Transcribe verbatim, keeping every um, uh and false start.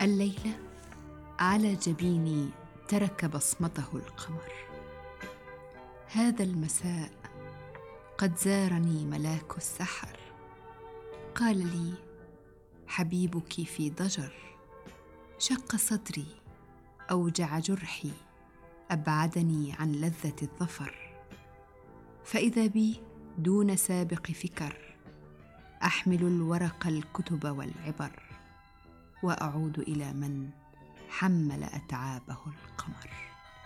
الليلة على جبيني ترك بصمته القمر. هذا المساء قد زارني ملاك السحر، قال لي: حبيبك في ضجر، شق صدري، أوجع جرحي، أبعدني عن لذة الظفر. فإذا بي دون سابق فكر، أحمل الورق الكتب والعبر، وأعود إلى من حمل أتعابه القمر.